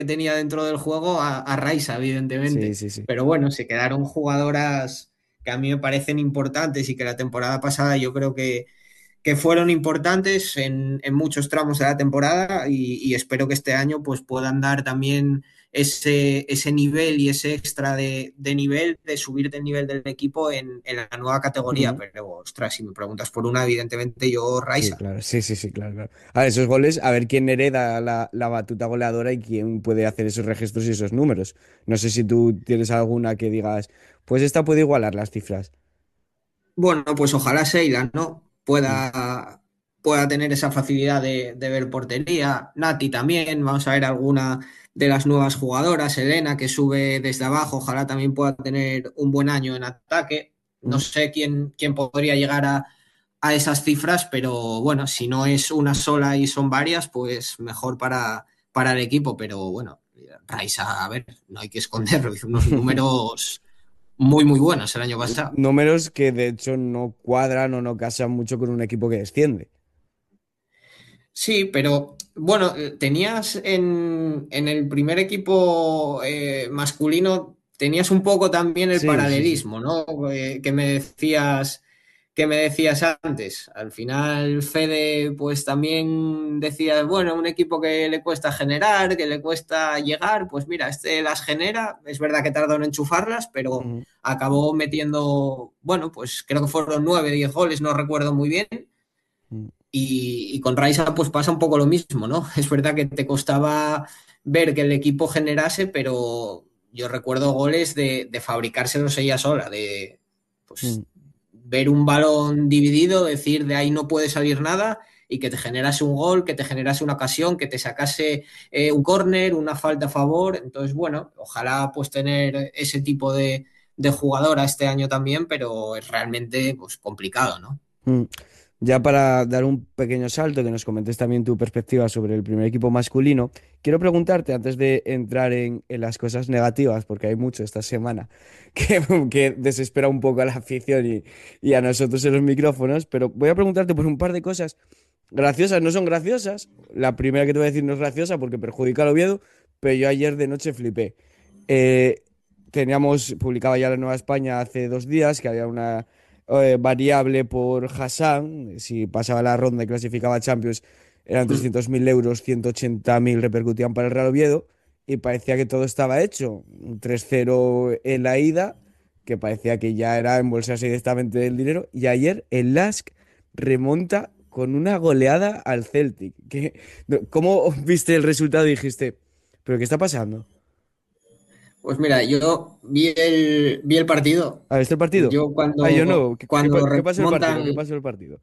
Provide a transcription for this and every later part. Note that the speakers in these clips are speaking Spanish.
tenía dentro del juego a Raisa, Sí, evidentemente. sí, sí. Pero bueno, se quedaron jugadoras que a mí me parecen importantes y que la temporada pasada yo creo que fueron importantes en muchos tramos de la temporada y espero que este año pues puedan dar también ese nivel y ese extra de nivel, de subir del nivel del equipo en la nueva categoría. Ujú. Pero, ostras, si me preguntas por una, evidentemente yo, Sí, Raisa. claro, sí, sí, sí, claro, claro. A ver, esos goles, a ver quién hereda la batuta goleadora y quién puede hacer esos registros y esos números. No sé si tú tienes alguna que digas, pues esta puede igualar las cifras. Bueno, pues ojalá Seila, ¿no? Mm, Pueda tener esa facilidad de ver portería. Nati también, vamos a ver alguna de las nuevas jugadoras, Elena, que sube desde abajo, ojalá también pueda tener un buen año en ataque. No mm. sé quién podría llegar a esas cifras, pero bueno, si no es una sola y son varias, pues mejor para el equipo. Pero bueno, Raisa, a ver, no hay que esconderlo, hizo unos números muy, muy buenos el año pasado. Números que de hecho no cuadran o no casan mucho con un equipo que desciende. Sí, pero bueno, tenías en el primer equipo masculino, tenías un poco también el Sí, sí, sí. paralelismo, ¿no? Que me decías antes. Al final, Fede, pues también decías, bueno, un equipo que le cuesta generar, que le cuesta llegar, pues mira, este las genera. Es verdad que tardó en enchufarlas, pero Ujú. acabó metiendo, bueno, pues creo que fueron 9, 10 goles, no recuerdo muy bien. Mm. Y con Raisa pues pasa un poco lo mismo, ¿no? Es verdad que te costaba ver que el equipo generase, pero yo recuerdo goles de fabricárselos ella sola, de pues Mm. ver un balón dividido, decir de ahí no puede salir nada y que te generase un gol, que te generase una ocasión, que te sacase un córner, una falta a favor. Entonces, bueno, ojalá pues tener ese tipo de jugadora este año también, pero es realmente pues complicado, ¿no? Mm. Ya para dar un pequeño salto, que nos comentes también tu perspectiva sobre el primer equipo masculino, quiero preguntarte, antes de entrar en las cosas negativas, porque hay mucho esta semana que desespera un poco a la afición y a nosotros en los micrófonos, pero voy a preguntarte por un par de cosas graciosas, no son graciosas. La primera que te voy a decir no es graciosa porque perjudica al Oviedo, pero yo ayer de noche flipé. Eh, publicaba ya la Nueva España hace 2 días que había una variable por Hassan, si pasaba la ronda y clasificaba a Champions, eran 300.000 euros, 180.000 repercutían para el Real Oviedo, y parecía que todo estaba hecho. Un 3-0 en la ida, que parecía que ya era embolsarse directamente el dinero, y ayer el Lask remonta con una goleada al Celtic. ¿Cómo viste el resultado y dijiste, pero qué está pasando? Pues mira, yo vi el partido. ¿Ha visto el partido? Yo Ah, yo no. cuando ¿Qué pasó en el partido? ¿Qué remontan, pasó en el partido?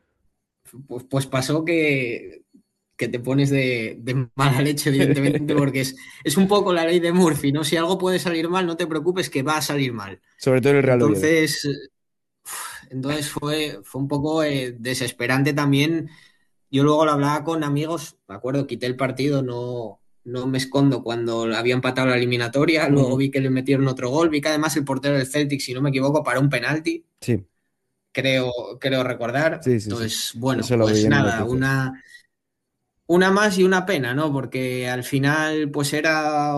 pues pasó que te pones de mala leche, evidentemente, porque es un poco la ley de Murphy, ¿no? Si algo puede salir mal, no te preocupes que va a salir mal. Sobre todo en el Real Oviedo. Entonces, entonces fue un poco desesperante también. Yo luego lo hablaba con amigos, me acuerdo, quité el partido, no me escondo cuando había empatado la eliminatoria, luego Ujú. vi que le metieron otro gol, vi que además el portero del Celtic, si no me equivoco, para un penalti, Sí, creo, creo recordar. sí, sí, sí. Entonces, bueno, Eso lo vi pues en nada, noticias. una más y una pena, ¿no? Porque al final, pues era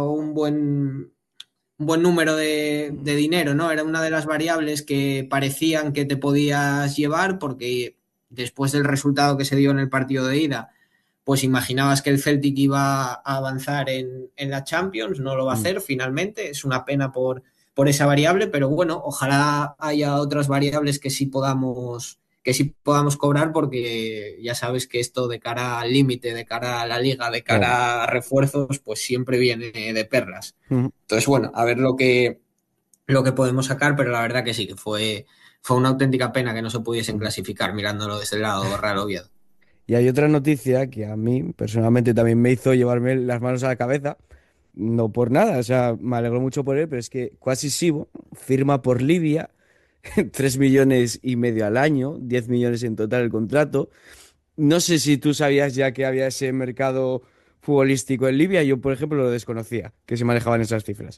un buen número Mm. de dinero, ¿no? Era una de las variables que parecían que te podías llevar, porque después del resultado que se dio en el partido de ida, pues imaginabas que el Celtic iba a avanzar en la Champions, no lo va a Mm. hacer finalmente, es una pena por esa variable, pero bueno, ojalá haya otras variables que sí podamos cobrar, porque ya sabes que esto de cara al límite, de cara a la liga, de Claro. cara a refuerzos, pues siempre viene de perlas. Ujú. Entonces, bueno, a ver lo que podemos sacar, pero la verdad que sí, que fue una auténtica pena que no se pudiesen Ujú. clasificar mirándolo desde el lado Real Oviedo. Y hay otra noticia que a mí personalmente también me hizo llevarme las manos a la cabeza. No por nada, o sea, me alegro mucho por él, pero es que Quasi Sibo firma por Libia 3,5 millones al año, 10 millones en total el contrato. No sé si tú sabías ya que había ese mercado futbolístico en Libia. Yo, por ejemplo, lo desconocía, que se manejaban esas cifras.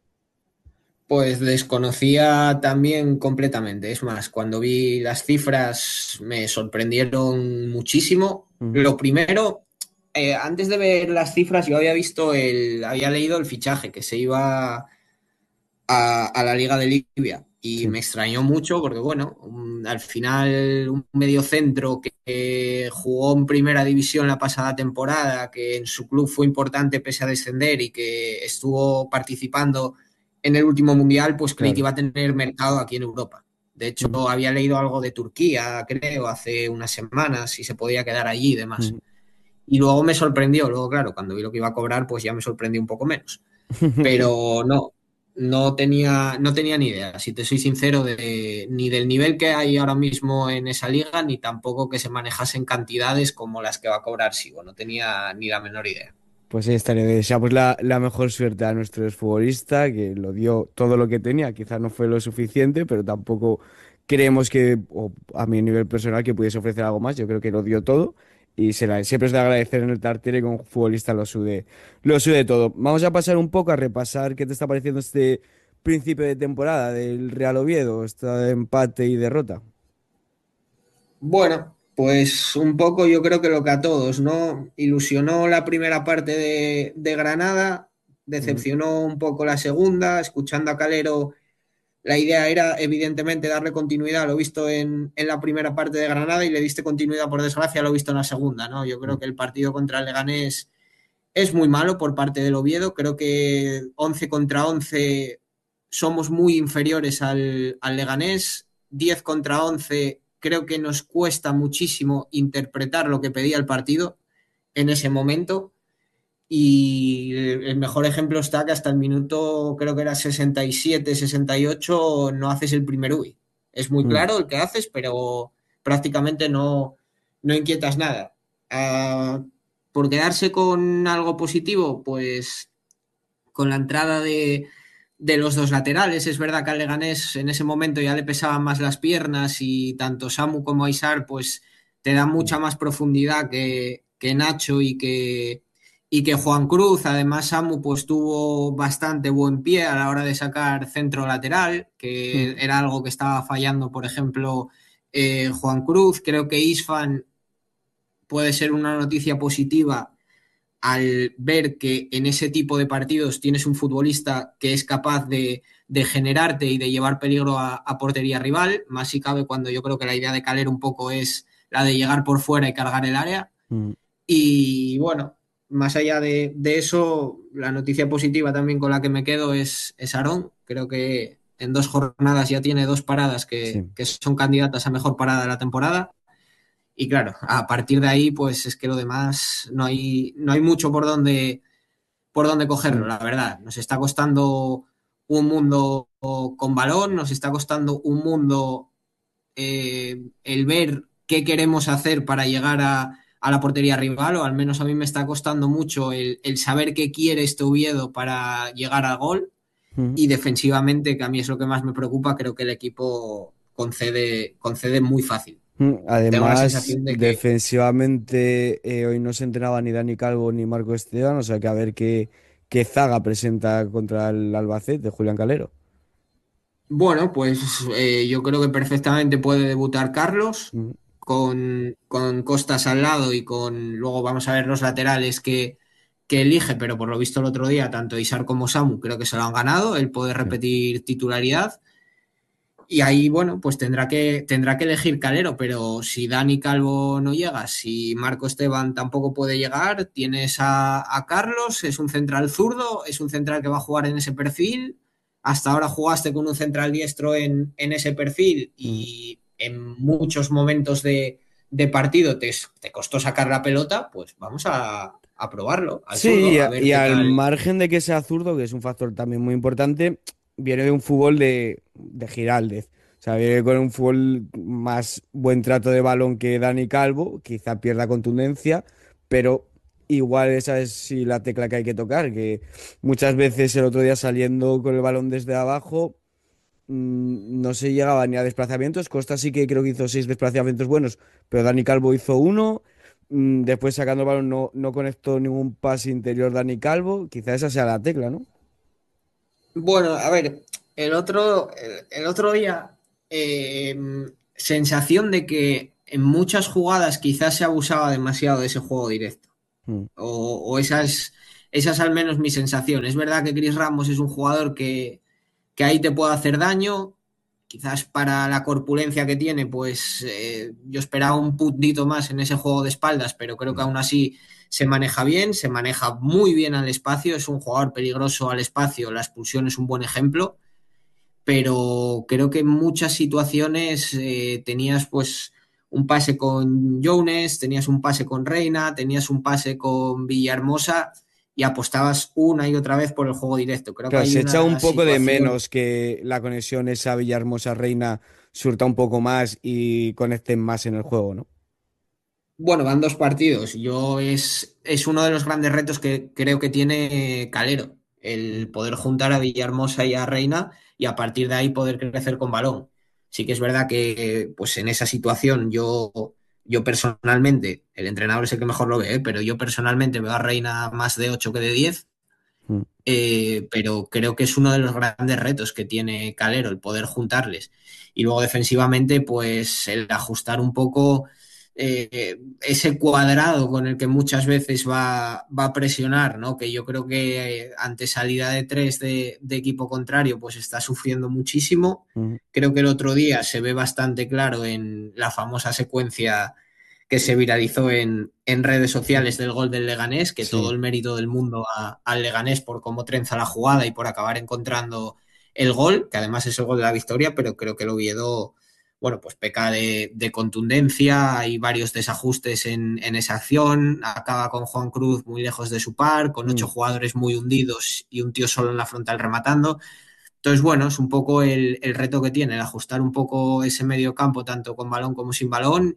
Pues desconocía también completamente. Es más, cuando vi las cifras me sorprendieron muchísimo. Ujú. Lo primero, Antes de ver las cifras, yo había leído el fichaje que se iba a la Liga de Libia y Sí, me extrañó mucho porque, bueno, al final un mediocentro que jugó en primera división la pasada temporada, que en su club fue importante pese a descender y que estuvo participando en el último mundial, pues creí que claro. iba a tener mercado aquí en Europa. De hecho, Ujú, había leído algo de Turquía, creo, hace unas semanas, y se podía quedar allí y demás. ujú. Y luego me sorprendió, luego claro, cuando vi lo que iba a cobrar, pues ya me sorprendió un poco menos. Pero no, no tenía ni idea, si te soy sincero, ni del nivel que hay ahora mismo en esa liga, ni tampoco que se manejasen cantidades como las que va a cobrar Sigo. No tenía ni la menor idea. Pues ahí estaría. Le deseamos la mejor suerte a nuestro exfutbolista, que lo dio todo lo que tenía. Quizás no fue lo suficiente, pero tampoco creemos que, o a mi nivel personal, que pudiese ofrecer algo más. Yo creo que lo dio todo y siempre es de agradecer en el Tartiere que un futbolista lo sude todo. Vamos a pasar un poco a repasar qué te está pareciendo este principio de temporada del Real Oviedo, este empate y derrota. Bueno, pues un poco yo creo que lo que a todos, ¿no? Ilusionó la primera parte de Granada, Ujú, decepcionó un poco la segunda, escuchando a Calero. La idea era, evidentemente, darle continuidad a lo visto en la primera parte de Granada y le diste continuidad, por desgracia, a lo visto en la segunda, ¿no? Yo creo ujú, que el partido contra el Leganés es muy malo por parte del Oviedo. Creo que 11 contra 11 somos muy inferiores al Leganés. 10 contra 11 creo que nos cuesta muchísimo interpretar lo que pedía el partido en ese momento. Y el mejor ejemplo está que hasta el minuto, creo que era 67, 68, no haces el primer UI. Es muy ujú. claro el que haces, pero prácticamente no inquietas nada. Ah, por quedarse con algo positivo, pues con la entrada de los dos laterales. Es verdad que al Leganés en ese momento ya le pesaban más las piernas y tanto Samu como Aisar pues te dan mucha más profundidad que Nacho y que Juan Cruz. Además, Samu pues tuvo bastante buen pie a la hora de sacar centro lateral, que Ujú. era algo que estaba fallando, por ejemplo, Juan Cruz. Creo que Isfan puede ser una noticia positiva al ver que en ese tipo de partidos tienes un futbolista que es capaz de generarte y de llevar peligro a portería rival, más si cabe cuando yo creo que la idea de Calero un poco es la de llegar por fuera y cargar el área. Ujú. Y bueno, más allá de eso, la noticia positiva también con la que me quedo es Aarón. Creo que en 2 jornadas ya tiene 2 paradas que, Sí. que son candidatas a mejor parada de la temporada. Y claro, a partir de ahí, pues es que lo demás no hay mucho por dónde cogerlo, Ujú. la verdad. Nos está costando un mundo con balón, nos está costando un mundo el ver qué queremos hacer para llegar a la portería rival, o al menos a mí me está costando mucho el saber qué quiere este Oviedo para llegar al gol. Ujú. Y defensivamente, que a mí es lo que más me preocupa, creo que el equipo concede muy fácil. Tengo la Además, sensación de que defensivamente, hoy no se entrenaba ni Dani Calvo ni Marco Esteban, o sea que a ver qué zaga presenta contra el Albacete, Julián Calero. bueno, pues yo creo que perfectamente puede debutar Carlos Ujú, con Costas al lado y luego vamos a ver los laterales que elige, pero por lo visto el otro día tanto Isar como Samu creo que se lo han ganado, él puede sí. repetir titularidad y ahí, bueno, pues tendrá que elegir Calero, pero si Dani Calvo no llega, si Marco Esteban tampoco puede llegar, tienes a Carlos, es un central zurdo, es un central que va a jugar en ese perfil. Hasta ahora jugaste con un central diestro en ese perfil Ujú. y en muchos momentos de partido te costó sacar la pelota, pues vamos a probarlo al Sí, zurdo, a ver y qué al tal. margen de que sea zurdo, que es un factor también muy importante, viene de un fútbol de Giraldez. O sea, viene con un fútbol más buen trato de balón que Dani Calvo, quizá pierda contundencia, pero igual esa es sí la tecla que hay que tocar, que muchas veces el otro día saliendo con el balón desde abajo no se llegaba ni a desplazamientos. Costa sí que creo que hizo 6 desplazamientos buenos, pero Dani Calvo hizo uno. Después sacando el balón no conectó ningún pase interior Dani Calvo. Quizá esa sea la tecla, ¿no? Bueno, a ver, el otro día, eh, sensación de que en muchas jugadas quizás se abusaba demasiado de ese juego directo. Mm. O esas al menos mi sensación. Es verdad que Chris Ramos es un jugador que ahí te puede hacer daño. Quizás para la corpulencia que tiene, pues yo esperaba un puntito más en ese juego de espaldas, pero creo que Mm. aún así se maneja bien, se maneja muy bien al espacio, es un jugador peligroso al espacio, la expulsión es un buen ejemplo, pero creo que en muchas situaciones tenías pues un pase con Jones, tenías un pase con Reina, tenías un pase con Villahermosa y apostabas una y otra vez por el juego directo. Creo que Claro, hay se echa un una poco de situación. menos que la conexión esa Villahermosa Reina surta un poco más y conecten más en el juego, ¿no? Bueno, van dos partidos. Es uno de los grandes retos que creo que tiene Calero, Mm. el poder juntar a Villahermosa y a Reina y a partir de ahí poder crecer con balón. Sí que es verdad que pues en esa situación yo personalmente, el entrenador es el que mejor lo ve, pero yo personalmente veo a Reina más de 8 que de 10, Mm. pero creo que es uno de los grandes retos que tiene Calero, el poder juntarles. Y luego defensivamente, pues el ajustar un poco ese cuadrado con el que muchas veces va a presionar, ¿no? Que yo creo que ante salida de tres de equipo contrario, pues está sufriendo muchísimo. Mm. Creo que el otro día se ve bastante claro en la famosa secuencia que se viralizó en redes sociales del gol del Leganés, que todo Sí. el mérito del mundo al Leganés por cómo trenza la jugada y por acabar encontrando el gol, que además es el gol de la victoria, pero creo que el Oviedo, bueno, pues peca de contundencia, hay varios desajustes en esa acción, acaba con Juan Cruz muy lejos de su par, con Mm. 8 jugadores muy hundidos y un tío solo en la frontal rematando. Entonces, bueno, es un poco el reto que tiene, el ajustar un poco ese medio campo, tanto con balón como sin balón,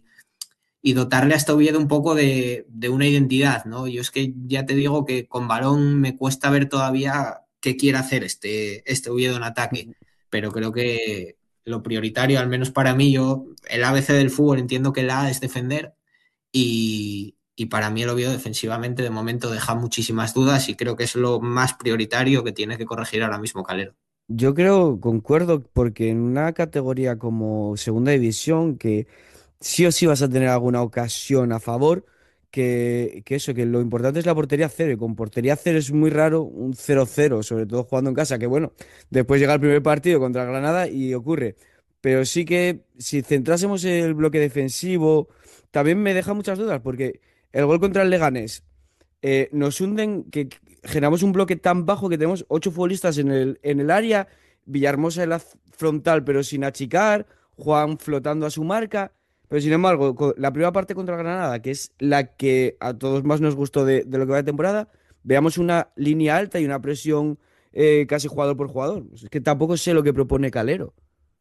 y dotarle a este Oviedo un poco de una identidad, ¿no? Yo es que ya te digo que con balón me cuesta ver todavía qué quiere hacer este Oviedo en ataque, Mm. pero creo que lo prioritario, al menos para mí, yo, el ABC del fútbol entiendo que el A es defender y para mí el Oviedo defensivamente de momento deja muchísimas dudas y creo que es lo más prioritario que tiene que corregir ahora mismo Calero. Yo creo, concuerdo, porque en una categoría como segunda división, que sí o sí vas a tener alguna ocasión a favor, que eso, que lo importante es la portería cero, y con portería cero es muy raro un 0-0, sobre todo jugando en casa, que bueno, después llega el primer partido contra el Granada y ocurre. Pero sí que si centrásemos el bloque defensivo, también me deja muchas dudas, porque el gol contra el Leganés nos hunden, que generamos un bloque tan bajo que tenemos 8 futbolistas en el área, Villahermosa en la frontal pero sin achicar, Juan flotando a su marca, pero sin embargo, la primera parte contra Granada, que es la que a todos más nos gustó de lo que va de temporada, veamos una línea alta y una presión casi jugador por jugador. Es que tampoco sé lo que propone Calero.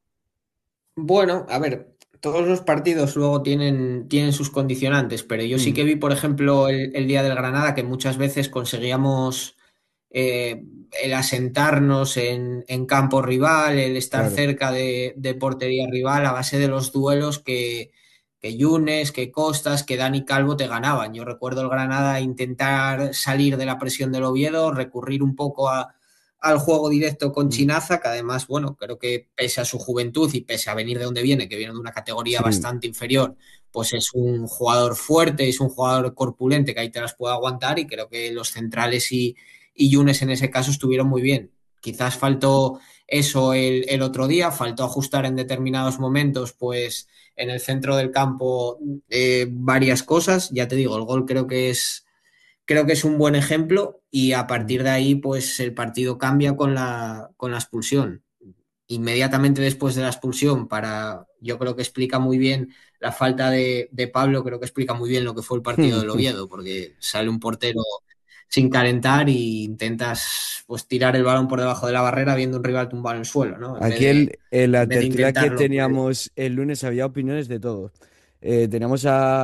Bueno, a ver, todos los partidos luego tienen sus condicionantes, pero yo sí Mm. que vi, por ejemplo, el día del Granada, que muchas veces conseguíamos eh, el asentarnos en campo rival, el estar Claro. cerca de portería rival a base de los duelos que Yunes, que Costas, que Dani Calvo te ganaban. Yo recuerdo el Granada intentar salir de la presión del Oviedo, recurrir un poco al juego directo con Mm. Chinaza, que además, bueno, creo que pese a su juventud y pese a venir de donde viene, que viene de una categoría Sí. bastante inferior, pues es un jugador fuerte, es un jugador corpulente que ahí te las puede aguantar y creo que los centrales y Yunes en ese caso estuvieron muy bien. Quizás faltó eso el otro día, faltó ajustar en determinados momentos, pues en el centro del campo varias cosas. Ya te digo, el gol creo que es un buen ejemplo y a Mm. partir de ahí, pues el partido cambia con la expulsión. Inmediatamente después de la expulsión, yo creo que explica muy bien la falta de Pablo, creo que explica muy bien lo que fue el partido del Oviedo, porque sale un portero sin calentar y intentas pues tirar el balón por debajo de la barrera viendo un rival tumbado en el suelo, ¿no? En vez Aquí de, en la en vez de tertulia que intentarlo por él. teníamos el lunes había opiniones de todo. Teníamos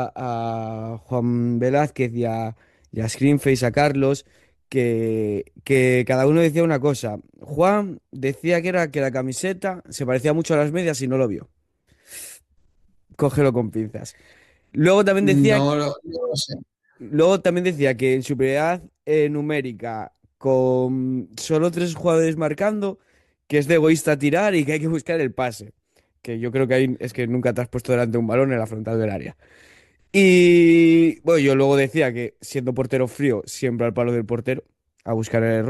a Juan Velázquez y a Screenface, a Carlos, que cada uno decía una cosa. Juan decía que era que la camiseta se parecía mucho a las medias y no lo vio. Cógelo con pinzas. Luego también decía, No lo sé. luego también decía que en superioridad numérica, con solo 3 jugadores marcando, que es de egoísta tirar y que hay que buscar el pase. Que yo creo que ahí es que nunca te has puesto delante de un balón en la frontal del área. Y bueno, yo luego decía que siendo portero frío, siempre al palo del portero, a buscar el error.